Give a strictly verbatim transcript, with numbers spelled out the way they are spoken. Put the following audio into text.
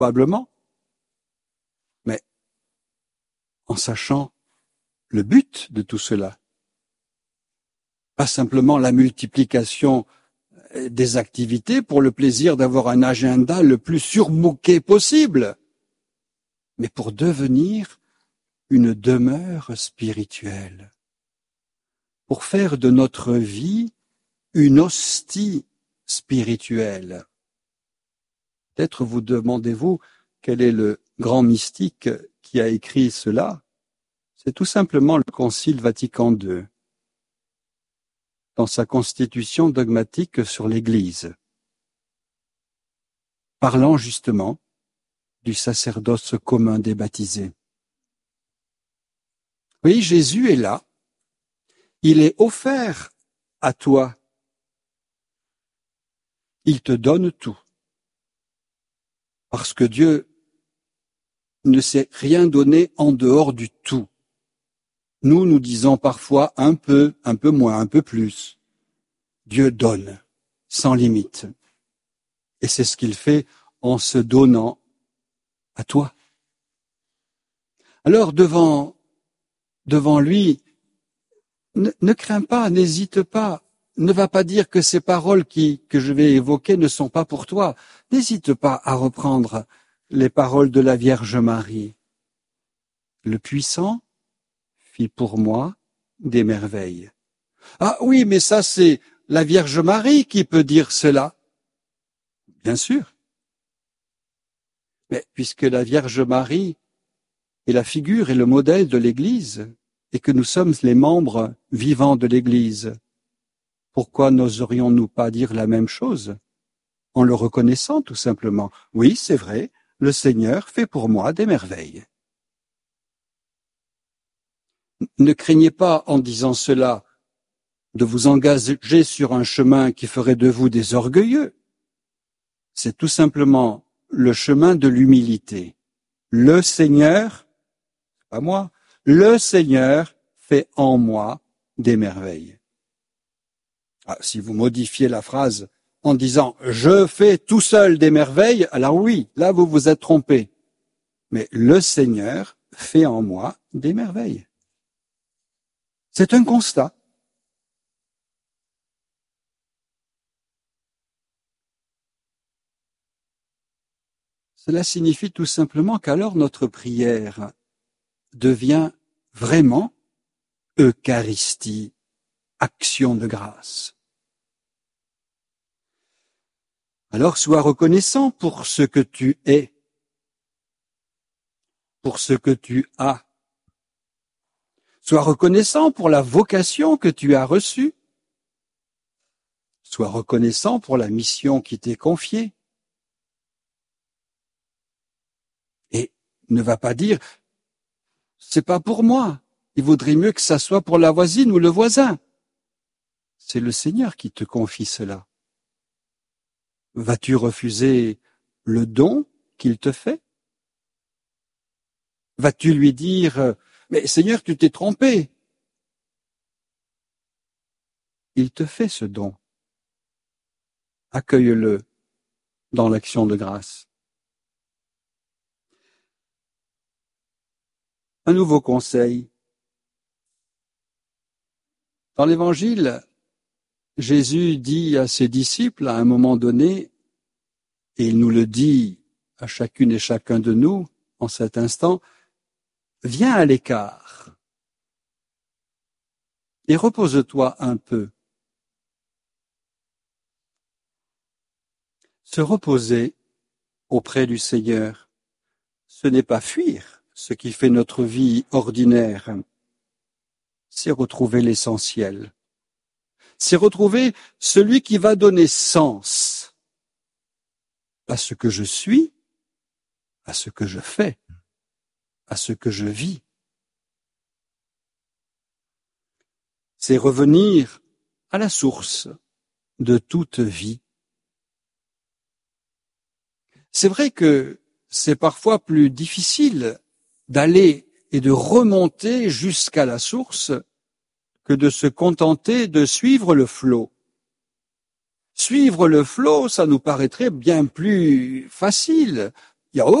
probablement, mais en sachant le but de tout cela. Pas simplement la multiplication des activités pour le plaisir d'avoir un agenda le plus surbooké possible, mais pour devenir une demeure spirituelle, pour faire de notre vie une hostie spirituelle. Peut-être vous demandez-vous quel est le grand mystique qui a écrit cela. C'est tout simplement le Concile Vatican deux, dans sa constitution dogmatique sur l'Église, parlant justement du sacerdoce commun des baptisés. Oui, Jésus est là, il est offert à toi, il te donne tout, parce que Dieu ne s'est rien donné en dehors du tout. Nous, nous disons parfois un peu, un peu moins, un peu plus. Dieu donne, sans limite. Et c'est ce qu'il fait en se donnant à toi. Alors, devant, devant lui, ne, ne crains pas, n'hésite pas. Ne va pas dire que ces paroles qui, que je vais évoquer ne sont pas pour toi. N'hésite pas à reprendre les paroles de la Vierge Marie. Le puissant fit pour moi des merveilles. Ah oui, mais ça c'est la Vierge Marie qui peut dire cela. Bien sûr. Mais puisque la Vierge Marie est la figure et le modèle de l'Église, et que nous sommes les membres vivants de l'Église, pourquoi n'oserions-nous pas dire la même chose en le reconnaissant tout simplement? Oui, c'est vrai, le Seigneur fait pour moi des merveilles. Ne craignez pas en disant cela de vous engager sur un chemin qui ferait de vous des orgueilleux. C'est tout simplement le chemin de l'humilité. Le Seigneur, pas moi, le Seigneur fait en moi des merveilles. Ah, si vous modifiez la phrase en disant « je fais tout seul des merveilles », alors oui, là vous vous êtes trompé. Mais le Seigneur fait en moi des merveilles. C'est un constat. Cela signifie tout simplement qu'alors notre prière devient vraiment Eucharistie, action de grâce. Alors sois reconnaissant pour ce que tu es, pour ce que tu as. Sois reconnaissant pour la vocation que tu as reçue. Sois reconnaissant pour la mission qui t'est confiée. Et ne va pas dire « c'est pas pour moi, il vaudrait mieux que ça soit pour la voisine ou le voisin ». C'est le Seigneur qui te confie cela. Vas-tu refuser le don qu'il te fait? Vas-tu lui dire « mais Seigneur, tu t'es trompé ». Il te fait ce don. Accueille-le dans l'action de grâce. Un nouveau conseil. Dans l'Évangile, Jésus dit à ses disciples à un moment donné, et il nous le dit à chacune et chacun de nous en cet instant, « Viens à l'écart et repose-toi un peu ». Se reposer auprès du Seigneur, ce n'est pas fuir ce qui fait notre vie ordinaire, c'est retrouver l'essentiel. C'est retrouver celui qui va donner sens à ce que je suis, à ce que je fais, à ce que je vis. C'est revenir à la source de toute vie. C'est vrai que c'est parfois plus difficile d'aller et de remonter jusqu'à la source que de se contenter de suivre le flot. Suivre le flot, ça nous paraîtrait bien plus facile, Il y a